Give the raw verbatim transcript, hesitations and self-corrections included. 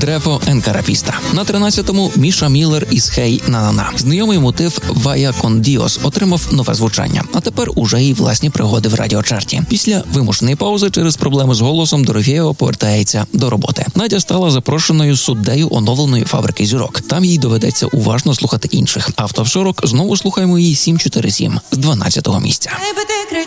Древо Енкарапіста. На тринадцятому Міша Міллер із «Хей на-на-на». Знайомий мотив «Вая кон Діос» отримав нове звучання, а тепер уже і власні пригоди в радіочарті. Після вимушеної паузи через проблеми з голосом Дорофєєва повертається до роботи. Надя стала запрошеною суддею оновленої «Фабрики зірок». Там їй доведеться уважно слухати інших. А в ТОП сорок знову слухаємо її сім чотири сім з дванадцятого місця.